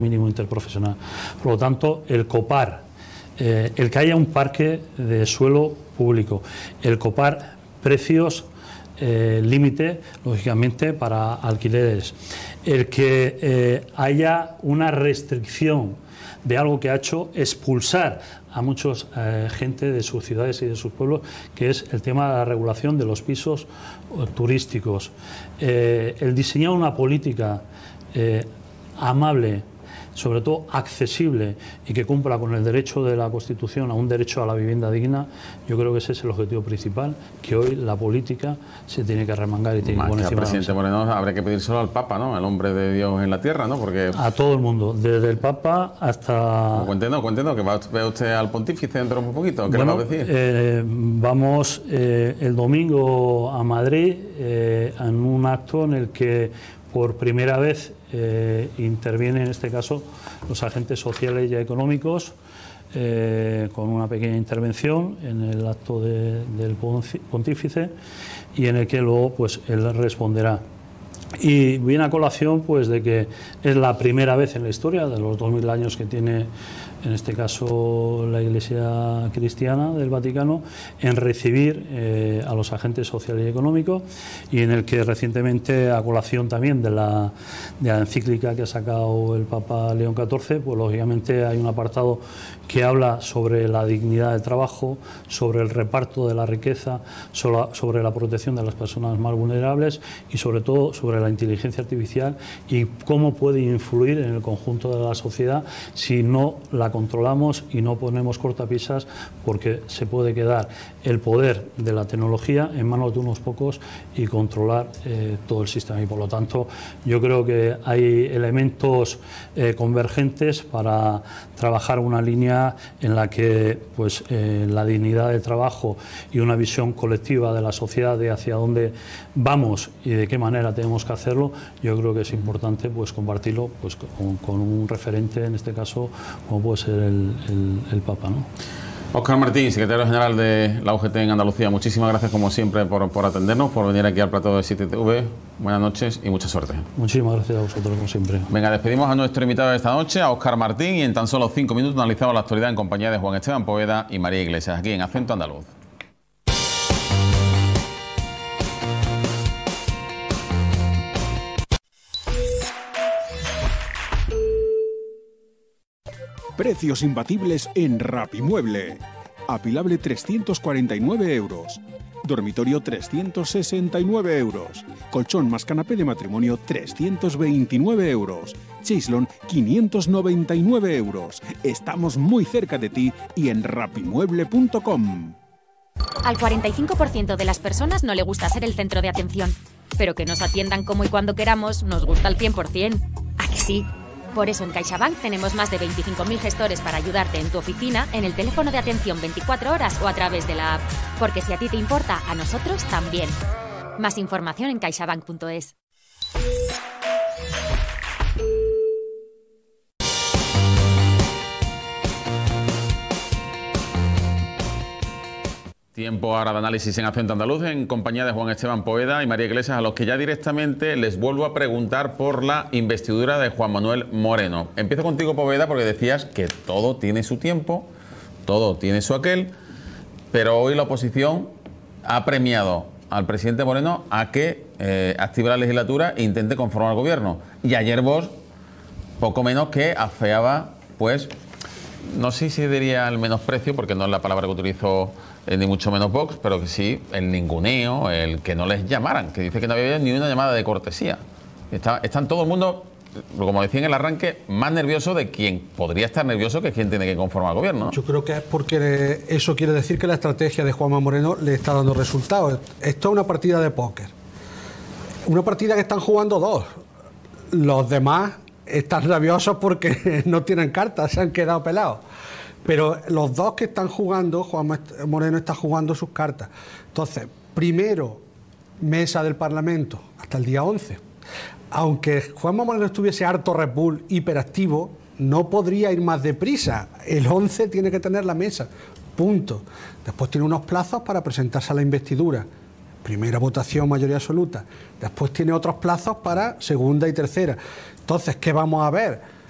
mínimo interprofesional. Por lo tanto, el copar, el que haya un parque de suelo público, el copar precios límite, lógicamente, para alquileres, el que haya una restricción de algo que ha hecho expulsar a mucha gente de sus ciudades y de sus pueblos, que es el tema de la regulación de los pisos turísticos, el diseñar una política amable, sobre todo accesible y que cumpla con el derecho de la Constitución a un derecho a la vivienda digna. Yo creo que ese es el objetivo principal, que hoy la política se tiene que remangar y tiene que poner encima de la mesa. Presidente Moreno, habría que pedírselo al Papa, ¿no? El hombre de Dios en la tierra, ¿no? Porque a todo el mundo, desde el Papa hasta... No, cuéntenos, que va usted al pontífice dentro de un poquito. ¿Qué le va a decir? Vamos el domingo a Madrid en un acto en el que por primera vez intervienen, en este caso, los agentes sociales y económicos, con una pequeña intervención en el acto del pontífice, y en el que luego pues él responderá. Y viene a colación pues de que es la primera vez en la historia de los 2000 años que tiene, en este caso, la Iglesia cristiana del Vaticano, en recibir a los agentes sociales y económicos, y en el que recientemente, a colación también de la encíclica que ha sacado el Papa León XIV, pues lógicamente hay un apartado que habla sobre la dignidad del trabajo, sobre el reparto de la riqueza, sobre la protección de las personas más vulnerables y sobre todo sobre la inteligencia artificial y cómo puede influir en el conjunto de la sociedad si no la controlamos y no ponemos cortapisas, porque se puede quedar el poder de la tecnología en manos de unos pocos y controlar todo el sistema. Y por lo tanto yo creo que hay elementos convergentes para trabajar una línea en la que pues la dignidad del trabajo y una visión colectiva de la sociedad de hacia dónde vamos y de qué manera tenemos que hacerlo, yo creo que es importante pues compartirlo pues con un referente, en este caso como puede ser el Papa, ¿no? Óscar Martín, secretario general de la UGT en Andalucía, muchísimas gracias como siempre por atendernos, por venir aquí al plató de 7TV. Buenas noches y mucha suerte. Muchísimas gracias a vosotros, como siempre. Venga, despedimos a nuestro invitado de esta noche, a Óscar Martín, y en tan solo 5 minutos analizamos la actualidad en compañía de Juan Esteban Poveda y María Iglesias, aquí en Acento Andaluz. Precios imbatibles en Rapimueble. Apilable 349 euros. Dormitorio 369 euros. Colchón más canapé de matrimonio 329 euros. Chaislon 599 euros. Estamos muy cerca de ti y en rapimueble.com. Al 45% de las personas no le gusta ser el centro de atención, pero que nos atiendan como y cuando queramos nos gusta al 100%. ¿A que sí? Por eso en CaixaBank tenemos más de 25.000 gestores para ayudarte en tu oficina, en el teléfono de atención 24 horas o a través de la app. Porque si a ti te importa, a nosotros también. Más información en caixabank.es. Tiempo ahora de análisis en Acento Andaluz en compañía de Juan Esteban Poveda y María Iglesias, a los que ya directamente les vuelvo a preguntar por la investidura de Juan Manuel Moreno. Empiezo contigo, Poveda, porque decías que todo tiene su tiempo, todo tiene su aquel, pero hoy la oposición ha premiado al presidente Moreno a que active la legislatura e intente conformar el gobierno. Y ayer vos, poco menos que afeaba, pues, no sé si diría el menosprecio, porque no es la palabra que utilizó ni mucho menos Vox, pero que sí el ninguneo, el que no les llamaran, que dice que no había ni una llamada de cortesía. Están todo el mundo, como decía en el arranque, más nervioso de quien podría estar nervioso que quien tiene que conformar el gobierno, ¿no? Yo creo que es porque eso quiere decir que la estrategia de Juanma Moreno le está dando resultados. Esto es una partida de póker. Una partida que están jugando dos. Los demás están rabiosos porque no tienen cartas, se han quedado pelados. Pero los dos que están jugando, Juan Moreno está jugando sus cartas. Entonces, primero, mesa del Parlamento, hasta el día 11. Aunque Juanma Moreno estuviese harto Red Bull, hiperactivo, no podría ir más deprisa. El 11 tiene que tener la mesa, punto. Después tiene unos plazos para presentarse a la investidura. Primera votación, mayoría absoluta. Después tiene otros plazos para segunda y tercera. Entonces, ¿qué vamos a ver?